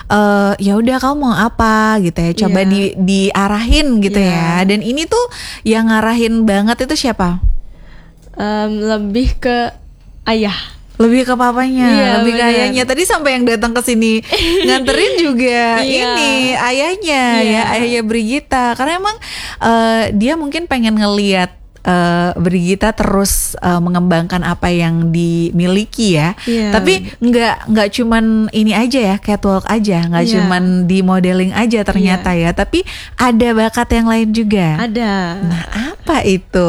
ya udah kamu mau apa gitu ya, coba diarahin gitu ya. Dan ini tuh yang ngarahin banget itu siapa? Lebih ke ayah. Lebih ke papanya, lebih ke ayahnya. Tadi sampai yang datang ke sini nganterin juga ini ayahnya ya, ayahnya Brigita. Karena emang dia mungkin pengen ngelihat Brigita terus mengembangkan apa yang dimiliki ya. Tapi nggak cuman ini aja ya, catwalk aja, nggak cuman di modeling aja ternyata ya. Tapi ada bakat yang lain juga. Ada. Nah, apa itu?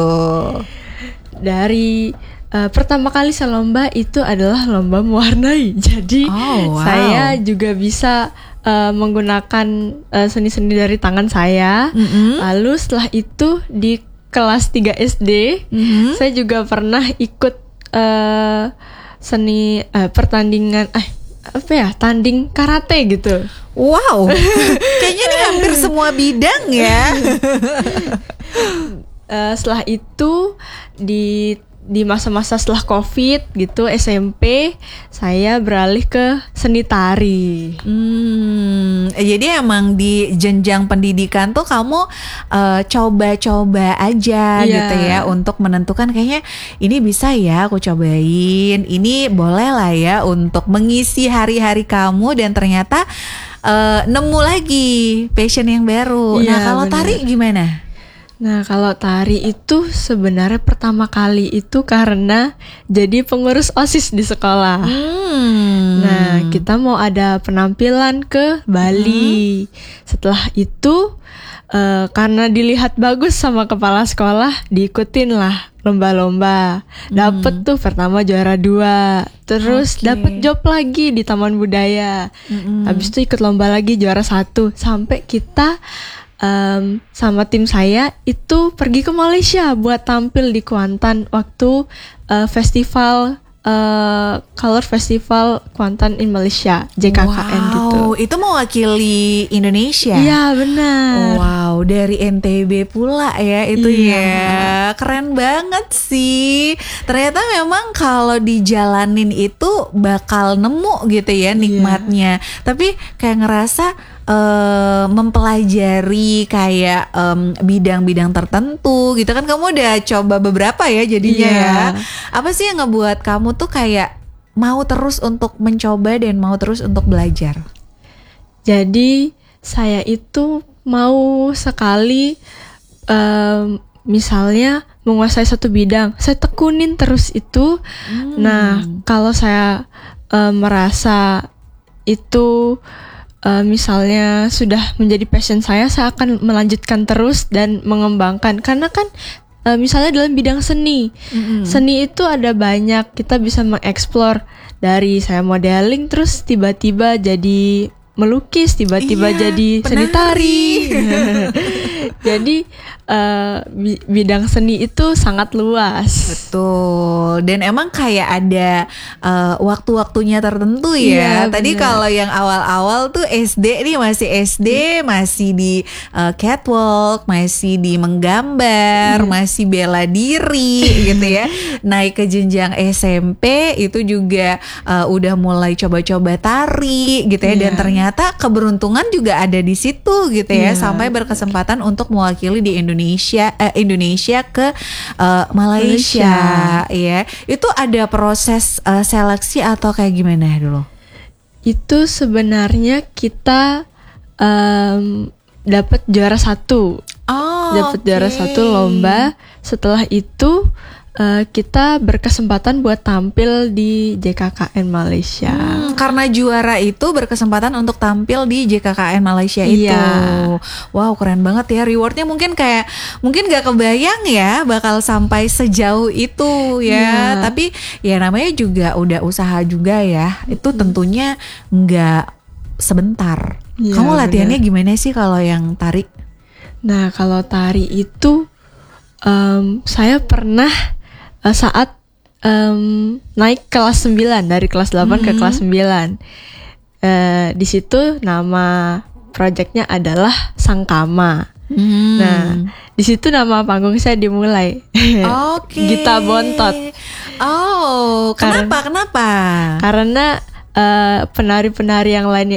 Dari pertama kali saya lomba itu adalah lomba mewarnai. Jadi saya juga bisa menggunakan seni-seni dari tangan saya. Lalu setelah itu di kelas 3 SD saya juga pernah ikut seni pertandingan tanding karate gitu. Wow. Kayaknya ini hampir semua bidang ya. Setelah itu di masa-masa setelah COVID gitu, SMP saya beralih ke seni tari. Jadi emang di jenjang pendidikan tuh kamu coba-coba aja gitu ya, untuk menentukan kayaknya ini bisa ya aku cobain, ini boleh lah ya untuk mengisi hari-hari kamu, dan ternyata nemu lagi passion yang baru. Nah kalau tari gimana? Nah kalau tari itu sebenarnya pertama kali itu karena jadi pengurus OSIS di sekolah. Nah kita mau ada penampilan ke Bali. Setelah itu karena dilihat bagus sama kepala sekolah, diikutin lah lomba-lomba. Dapet tuh pertama juara 2. Terus dapet job lagi di Taman Budaya. Habis itu ikut lomba lagi juara 1. Sampai kita sama tim saya itu pergi ke Malaysia buat tampil di Kuantan waktu festival Color Festival Kuantan in Malaysia, JKKN gitu. Itu mewakili Indonesia. Iya benar. Wow, dari NTB pula ya itu ya. Keren banget sih. Ternyata memang kalau dijalanin itu bakal nemu gitu ya nikmatnya. Tapi kayak ngerasa mempelajari kayak bidang-bidang tertentu gitu kan, kamu udah coba beberapa ya jadinya ya. Apa sih yang ngebuat kamu tuh kayak mau terus untuk mencoba dan mau terus untuk belajar? Jadi saya itu mau sekali misalnya menguasai satu bidang, saya tekunin terus itu. Nah kalau saya merasa itu misalnya sudah menjadi passion saya akan melanjutkan terus dan mengembangkan. Karena kan misalnya dalam bidang seni, seni itu ada banyak, kita bisa mengeksplor dari saya modeling terus tiba-tiba jadi melukis, tiba-tiba jadi seni tari. Jadi bidang seni itu sangat luas. Betul. Dan emang kayak ada waktu-waktunya tertentu ya. Tadi kalau yang awal-awal tuh SD nih, masih di catwalk, masih di menggambar, masih bela diri gitu ya. Naik ke jenjang SMP itu juga udah mulai coba-coba tari gitu ya. Dan ternyata keberuntungan juga ada di situ gitu ya, sampai berkesempatan untuk mewakili di Indonesia ke Malaysia ya. Itu ada proses seleksi atau kayak gimana dulu? Itu sebenarnya kita dapat juara 1. Dapat juara 1 lomba. Setelah itu kita berkesempatan buat tampil di JKKN Malaysia. Karena juara itu berkesempatan untuk tampil di JKKN Malaysia itu. Wow, keren banget ya. Rewardnya mungkin gak kebayang ya bakal sampai sejauh itu ya. Tapi ya namanya juga udah usaha juga ya. Itu tentunya gak sebentar. Kamu latihannya gimana sih kalau yang tari? Nah kalau tari itu saya pernah saat naik kelas 9, dari kelas 8 ke kelas 9. Di situ nama proyeknya adalah Sangkama. Nah, di situ nama panggung saya dimulai. Gita Bontot. Kenapa? Karena penari-penari yang lainnya